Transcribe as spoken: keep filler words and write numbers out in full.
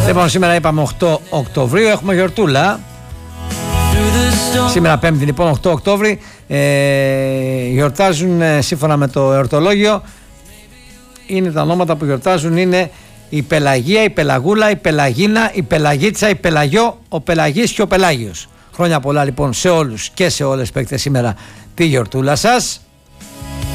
Λοιπόν, σήμερα είπαμε οκτώ Οκτωβρίου, έχουμε γιορτούλα. Σήμερα Πέμπτη λοιπόν οκτώ Οκτώβρη, ε, γιορτάζουν ε, σύμφωνα με το εορτολόγιο. Είναι τα ονόματα που γιορτάζουν, είναι η Πελαγία, η Πελαγούλα, η Πελαγίνα, η Πελαγίτσα, η Πελαγιό, ο Πελαγής και ο Πελάγιος. Χρόνια πολλά λοιπόν σε όλους και σε όλες που έχετε σήμερα τη γιορτούλα σας.